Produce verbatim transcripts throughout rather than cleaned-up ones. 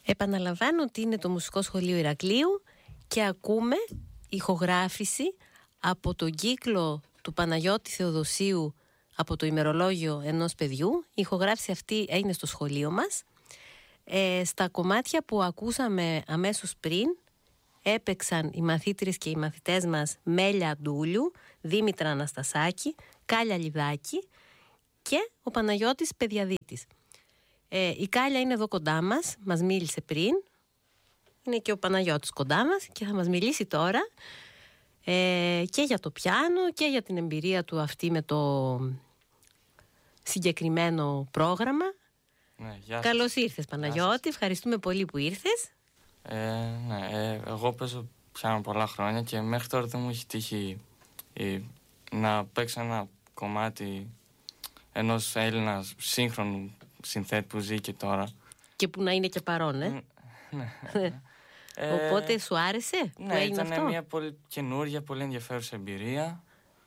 Επαναλαμβάνω ότι είναι το Μουσικό Σχολείο Ηρακλείου και ακούμε ηχογράφηση από τον κύκλο του Παναγιώτη Θεοδοσίου από το ημερολόγιο ενός παιδιού. Η ηχογράφηση αυτή έγινε στο σχολείο μας. Ε, στα κομμάτια που ακούσαμε αμέσως πριν έπαιξαν οι μαθήτρες και οι μαθητές μας Μέλια Αντούλιου, Δήμητρα Αναστασάκη, Κάλια Λιδάκη και ο Παναγιώτης Παιδιαδίτης. Ε, η Κάλια είναι εδώ κοντά μας, μας μίλησε πριν. Είναι και ο Παναγιώτης κοντά μας και θα μας μιλήσει τώρα ε, και για το πιάνο και για την εμπειρία του αυτή με το συγκεκριμένο πρόγραμμα. Ναι, γεια σας. Καλώς ήρθες, Παναγιώτη, ευχαριστούμε πολύ που ήρθες. Ε, ναι, ε, εγώ παίζω πιάνο πολλά χρόνια και μέχρι τώρα δεν μου έχει τύχει ε, να παίξω ένα κομμάτι ενός Έλληνα σύγχρονου συνθέτη που ζει και τώρα. Και που να είναι και παρόν, ε. Ναι, ναι. ε, Οπότε σου άρεσε που ναι, έγινε ήταν αυτό? μια πολύ καινούργια, πολύ ενδιαφέρουσα εμπειρία.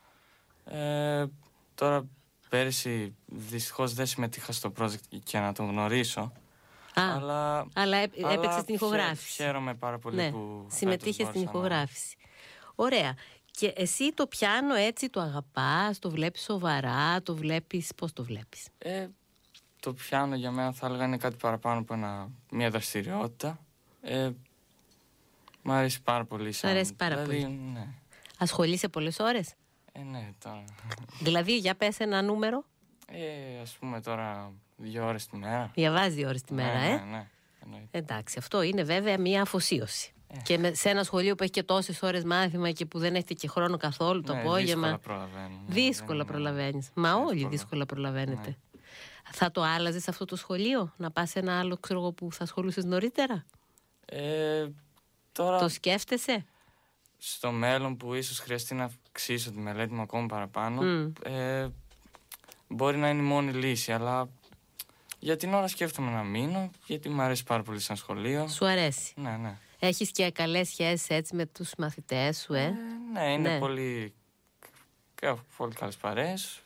Ε, τώρα πέρυσι δυστυχώς δεν συμμετείχα στο project και να τον γνωρίσω. Α, αλλά, αλλά έπαιξε την ηχογράφηση. Χαίρομαι πάρα πολύ ναι, που συμμετείχε στην ηχογράφηση. Να... Ωραία. Και εσύ το πιάνο έτσι το αγαπάς, το βλέπεις σοβαρά, το βλέπεις, πώς το βλέπεις? Ε, το πιάνο για μένα θα έλεγα είναι κάτι παραπάνω από ένα, μια δραστηριότητα. Ε, μ' αρέσει πάρα πολύ. Σαν... Μ' αρέσει πάρα δηλαδή, πολύ. Ναι. Ασχολείσαι πολλές ώρες? Ε, ναι, τώρα. Δηλαδή, για πες ένα νούμερο. Ε, ας πούμε τώρα δύο ώρες τη μέρα. Διαβάζει δύο ώρες τη μέρα, ναι, ε. Ναι, ναι, εννοείται. Εντάξει, αυτό είναι βέβαια μια αφοσίωση. Ε. Και με, σε ένα σχολείο που έχει και τόσες ώρες μάθημα και που δεν έχετε και χρόνο καθόλου το ναι, απόγευμα. Δύσκολα προλαβαίνω. Δύσκολα ναι, προλαβαίνεις. Μα δύσκολα. όλοι δύσκολα προλαβαίνετε. Ναι. Θα το άλλαζες αυτό το σχολείο, να πας σε ένα άλλο, ξέρω εγώ, που θα ασχολούσες νωρίτερα? Ε, τώρα... Το σκέφτεσαι? Στο μέλλον που ίσως χρειαστεί να αυξήσω τη μελέτη μου ακόμα παραπάνω, mm. ε, μπορεί να είναι η μόνη λύση, αλλά για την ώρα σκέφτομαι να μείνω, γιατί μου αρέσει πάρα πολύ σαν σχολείο. Σου αρέσει? Ναι, ναι. Έχεις και καλές σχέσεις έτσι με τους μαθητές σου, ε? ε ναι, είναι ναι. πολύ, έχω πολύ καλές παρέες.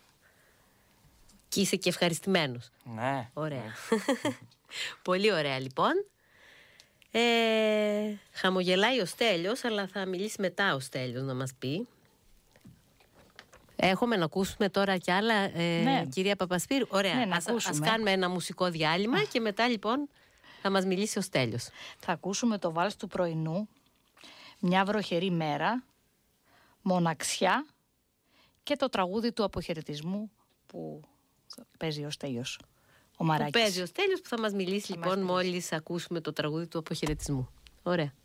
Και είσαι και ευχαριστημένος. Ναι. Ωραία. Πολύ ωραία λοιπόν. Ε, χαμογελάει ο Στέλιος, αλλά θα μιλήσει μετά ο Στέλιος να μας πει. Έχουμε να ακούσουμε τώρα κι άλλα, ε, ναι. Κυρία Παπασπύρου. Ωραία, ναι, ας, ας κάνουμε ένα μουσικό διάλειμμα και μετά λοιπόν θα μας μιλήσει ο Στέλιος. Θα ακούσουμε το βάλς του πρωινού, Μια βροχερή μέρα, Μοναξιά και το τραγούδι του αποχαιρετισμού που παίζει ο Στέλιος. Ο Μαράκης. Που παίζει ο Στέλιος, που θα μας μιλήσει θα λοιπόν μας μόλις ακούσουμε το τραγούδι του αποχαιρετισμού. Ωραία.